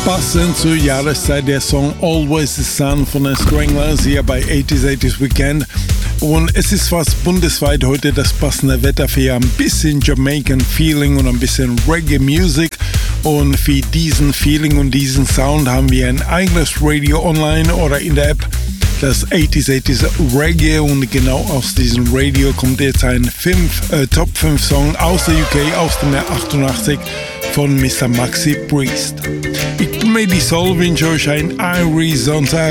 Passend zur Jahreszeit der Song Always the Sun von den Stranglers hier bei 80s Weekend. Und es ist fast bundesweit heute das passende Wetter für ein bisschen Jamaican Feeling und ein bisschen Reggae Music. Und für diesen Feeling und diesen Sound haben wir ein eigenes Radio online oder in der App, das 80s Reggae. Und genau aus diesem Radio kommt jetzt ein Top 5 Song aus der UK, aus dem Jahr 88 von Mr. Maxi Priest. Ich bin die Soul, wünsche euch einen Irie Sonntag.